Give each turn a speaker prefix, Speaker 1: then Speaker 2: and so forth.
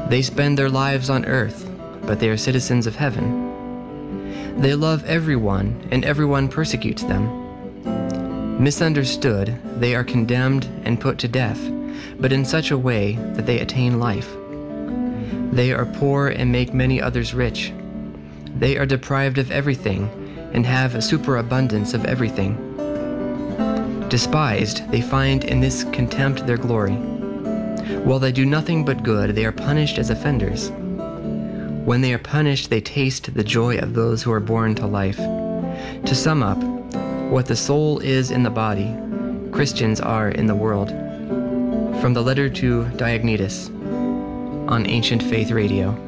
Speaker 1: They spend their lives on earth, but they are citizens of heaven. They love everyone, and everyone persecutes them. Misunderstood, they are condemned and put to death, but in such a way that they attain life. They are poor and make many others rich. They are deprived of everything and have a superabundance of everything. Despised, they find in this contempt their glory. While they do nothing but good, they are punished as offenders. When they are punished, they taste the joy of those who are born to life. To sum up, what the soul is in the body, Christians are in the world. From the letter to Diognetus on Ancient Faith Radio.